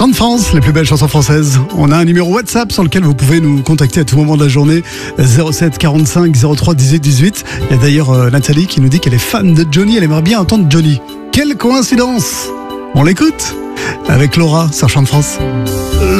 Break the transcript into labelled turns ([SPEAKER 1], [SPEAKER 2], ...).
[SPEAKER 1] Chant de France, les plus belles chansons françaises. On a un numéro WhatsApp sur lequel vous pouvez nous contacter à tout moment de la journée. 07 45 03 18 18. Il y a d'ailleurs Nathalie qui nous dit qu'elle est fan de Johnny. Elle aimerait bien entendre Johnny. Quelle coïncidence! On l'écoute avec Laura sur Chant de France.